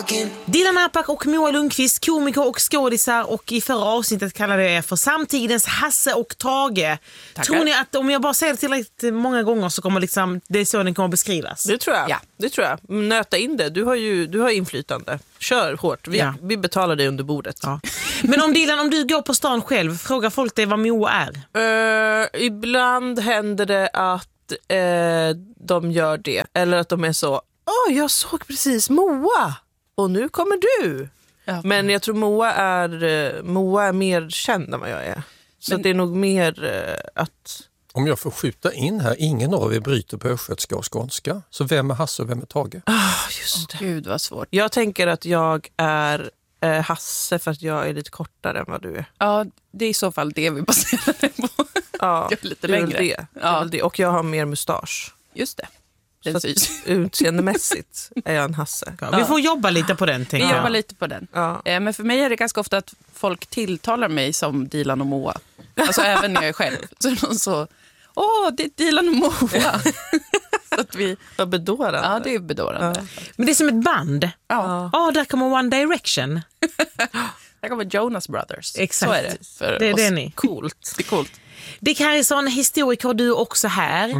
Dilan Apak och Moa Lundqvist, komiker och skådisar, och i förra avsnittet kallade jag er för samtidens Hasse och Tage. Tackar. Tror ni att om jag bara säger det tillräckligt många gånger så kommer liksom, det är så den kommer beskrivas? Det tror jag. Ja. Det tror jag. Nöta in det. Du har inflytande. Kör hårt. Vi betalar dig under bordet. Ja. Men om Dilan, om du går på stan själv, frågar folk dig vad Moa är? Ibland händer det att de gör det. Eller att de är så, jag såg precis Moa. Och nu kommer du. Ja. Men jag tror Moa är mer känd än vad jag är. Så det är nog mer att... Om jag får skjuta in här, ingen av er bryter på östgötska och skånska. Så vem är Hasse och vem är Tage? Just det. Gud vad svårt. Jag tänker att jag är Hasse för att jag är lite kortare än vad du är. Ja, det är i så fall det vi baserar det på. Ja, jag är lite längre. Det. Och jag har mer mustasch. Just det. Utseendemässigt är jag en Hasse. Ja, vi får jobba lite på den, tänker jag. Vi jobbar lite på den. Ja. Men för mig är det ganska ofta att folk tilltalar mig som Dilan och Moa. Alltså även när jag är själv. Så är de så, det är Dilan och Moa. Så att vi... Vad bedårande. Ja, det är bedårande. Ja. Men det är som ett band. Ja. Där kommer One Direction. Där kommer Jonas Brothers. Exakt. Så är det för det är oss. det ni. Coolt. Det är coolt. Dick Harrison, historiker du också här.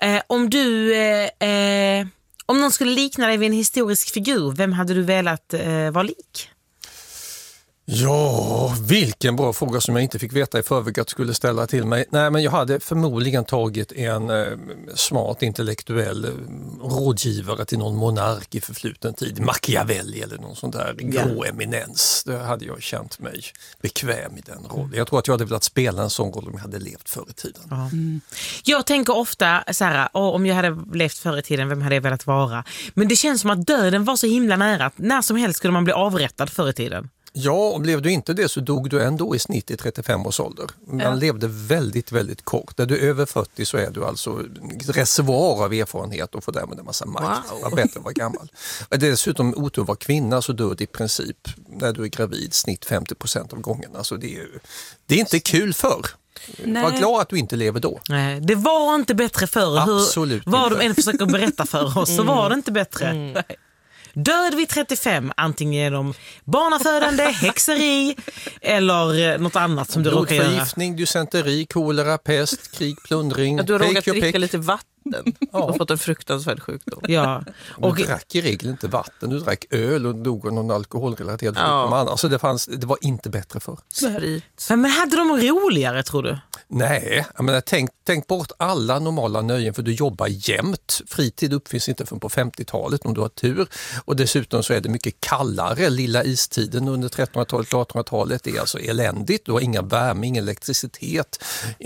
Om någon skulle likna dig vid en historisk figur, vem hade du velat vara lik? Ja, vilken bra fråga som jag inte fick veta i förväg att skulle ställa till mig. Nej, men jag hade förmodligen tagit en smart intellektuell rådgivare till någon monark i förfluten tid. Machiavelli eller någon sån där grå eminens. Det hade jag känt mig bekväm i den rollen. Jag tror att jag hade velat spela en sån roll om jag hade levt förr i tiden. Jag tänker ofta så här, om jag hade levt förr i tiden, vem hade jag velat vara? Men det känns som att döden var så himla nära att när som helst skulle man bli avrättad förr i tiden. Ja, och blev du inte det så dog du ändå i snitt i 35 års ålder. Man levde väldigt, väldigt kort. När du är över 40 så är du alltså reservoar av erfarenhet och får därmed en massa makt. Wow. Var bättre att vara gammal. Dessutom otur var kvinna så dör i princip när du är gravid snitt 50% av gångerna. Så det är inte kul förr. Var glad att du inte lever då. Nej, det var inte bättre förr. Absolut vad inte. de än försöker berätta för oss så var det inte bättre. Död vid 35, antingen genom barnafödande, häxeri eller något annat som du råkar göra. Blodförgiftning, dysenteri, kolera, pest, krig, plundring. Du har råkat dricka lite vatten och fått en fruktansvärd sjukdom. Ja. Och du drack i regel inte vatten, du drack öl och dog av någon alkoholrelaterad sjukdom. Alltså det var inte bättre för. Sprit. Men hade de roligare, tror du? Nej, jag menar, tänk bort alla normala nöjen för du jobbar jämt. Fritid uppfinns inte förrän på 50-talet om du har tur. Och dessutom så är det mycket kallare. Lilla istiden under 1300-talet och 1800-talet är alltså eländigt. Du har inga värme, ingen elektricitet,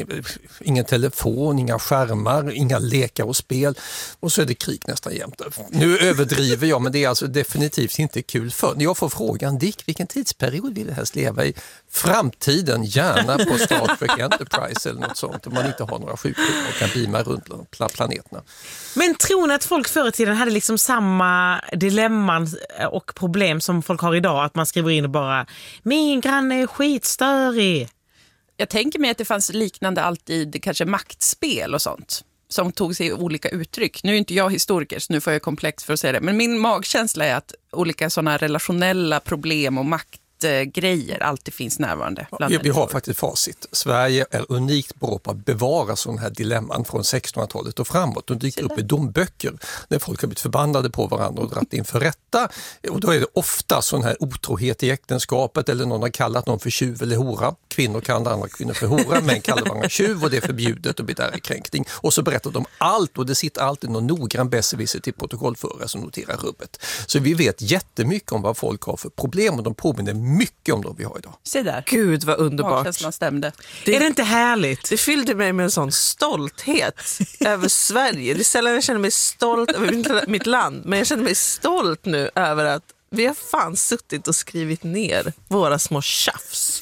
ingen telefon, inga skärmar, inga lekar och spel. Och så är det krig nästan jämt. Nu överdriver jag, men det är alltså definitivt inte kul för. När jag får frågan, Dick, vilken tidsperiod vill du helst leva i? Framtiden, gärna på Star Trek Enterprise eller något sånt. Om man inte har några sjukdomar och kan beama runt planeterna. Men tror ni att folk förr i tiden hade liksom samma dilemman och problem som folk har idag? Att man skriver in och bara, min granne är skitstörig. Jag tänker mig att det fanns liknande alltid kanske maktspel och sånt som tog sig olika uttryck. Nu är inte jag historiker så nu får jag komplex för att säga det. Men min magkänsla är att olika sådana relationella problem och maktgrejer alltid finns närvarande. Vi har faktiskt facit. Sverige är unikt bra på att bevara sådana här dilemman från 1600-talet och framåt. De dyker upp i domböcker när folk har blivit förbannade på varandra och dratt in för rätta. Och då är det ofta sån här otrohet i äktenskapet eller någon har kallat någon för tjuv eller hora. Kvinnor kallar andra kvinnor för hora, män kallar varandra tjuv och det är förbjudet och blir där kränkning. Och så berättar de allt och det sitter alltid någon noggrann besserwisser till protokollförare som noterar rubbet. Så vi vet jättemycket om vad folk har för problem och de påminner mycket om de vi har idag. Se där. Gud vad underbart. Stämde. Är det inte härligt? Det fyllde mig med en sån stolthet över Sverige. Det är sällan jag känner mig stolt över mitt land. Men jag känner mig stolt nu över att vi har fan suttit och skrivit ner våra små tjafs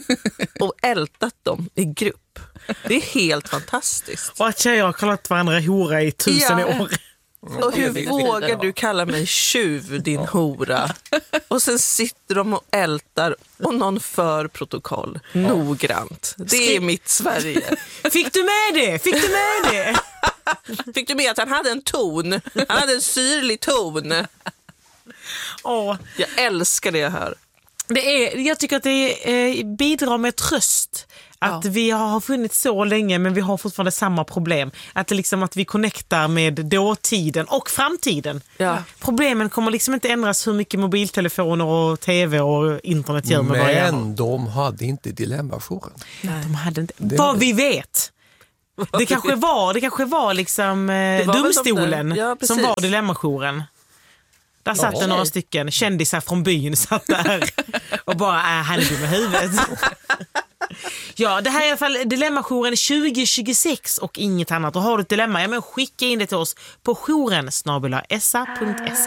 och ältat dem i grupp. Det är helt fantastiskt. Och att tjejer har kallat varandra hora i 1000 år. Och hur vågar du kalla mig tjuv, din hora? Och sen sitter de och ältar och någon för protokoll. Noggrant. Det är mitt Sverige. Fick du med det? Fick du med att han hade en ton? Han hade en syrlig ton. Jag älskar det jag hör. Jag tycker att det bidrar med tröst. Att vi har funnits så länge men vi har fortfarande samma problem. Att det liksom att vi connectar med dåtiden och framtiden. Ja. Problemen kommer liksom inte ändras hur mycket mobiltelefoner och tv och internet gör med varandra. Men de hade inte dilemmajouren. De hade inte. Vad vi vet. Det kanske var liksom domstolen som var dilemmajouren. Där satt det några stycken kändisar från byn satt där och bara han är med huvudet. Ja, det här är i alla fall Dilemmajouren 2026 och inget annat. Och har du ett dilemma, men skicka in det till oss på jouren@sa.se.